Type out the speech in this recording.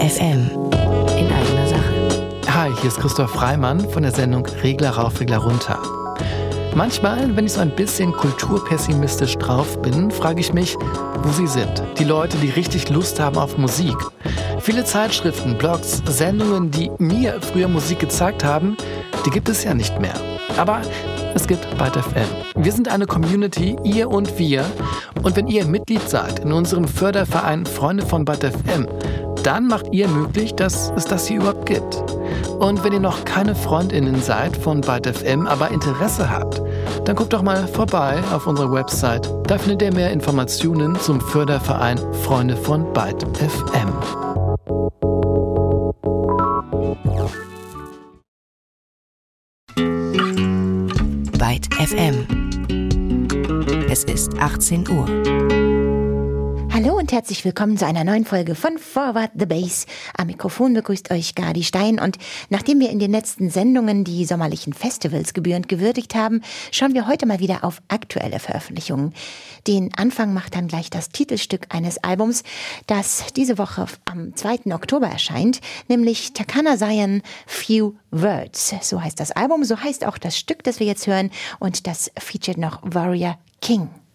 FM. In eigener Sache. Hi, hier ist Christoph Freimann von der Sendung Regler rauf, Regler runter. Manchmal, wenn ich so ein bisschen kulturpessimistisch drauf bin, frage ich mich, wo sie sind. Die Leute, die richtig Lust haben auf Musik. Viele Zeitschriften, Blogs, Sendungen, die mir früher Musik gezeigt haben, die gibt es ja nicht mehr. Aber es gibt Byte FM. Wir sind eine Community, ihr und wir. Und wenn ihr Mitglied seid in unserem Förderverein Freunde von Byte FM, dann macht ihr möglich, dass es das hier überhaupt gibt. Und wenn ihr noch keine FreundInnen seid von Byte FM, aber Interesse habt, dann guckt doch mal vorbei auf unserer Website. Da findet ihr mehr Informationen zum Förderverein Freunde von Byte FM. Byte FM. Es ist 18 Uhr. Hallo und herzlich willkommen zu einer neuen Folge von Forward the Bass. Am Mikrofon begrüßt euch Gadi Stein und nachdem wir in den letzten Sendungen die sommerlichen Festivals gebührend gewürdigt haben, schauen wir heute mal wieder auf aktuelle Veröffentlichungen. Den Anfang macht dann gleich das Titelstück eines Albums, das diese Woche am 2. Oktober erscheint, nämlich Takana Zion Few Words. So heißt das Album, so heißt auch das Stück, das wir jetzt hören und das featuret noch Warrior King.